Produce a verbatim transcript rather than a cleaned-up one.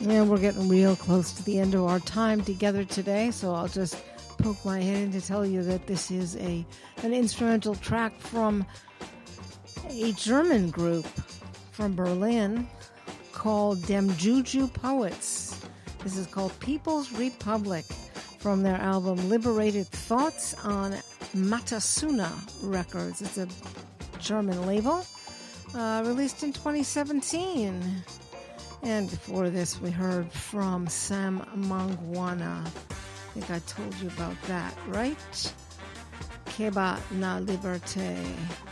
Yeah, we're getting real close to the end of our time together today, so I'll just poke my head in to tell you that this is a an instrumental track from a German group from Berlin called Dem Juju Poets. This is called People's Republic from their album Liberated Thoughts on Matasuna Records. It's a German label, uh, released in twenty seventeen. And before this, we heard from Sam Mangwana. I think I told you about that, right? Keba na Liberté.